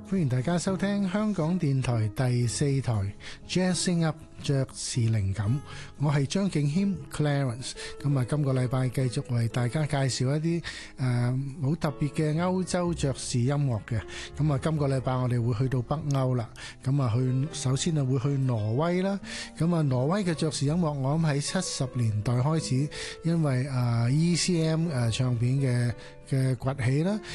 歡迎大家收聽香港電台第4台 Jazzing Up 爵士靈感，我係張敬軒 Clarence。咁啊，今個禮拜繼續為大家介紹一啲好特別嘅歐洲爵士音樂嘅。咁啊，今個禮拜我哋會去到北歐啦。咁啊，首先啊會去挪威啦。咁啊，挪威嘅爵士音樂我諗喺70年代開始，因為ECM 唱片嘅崛起啦，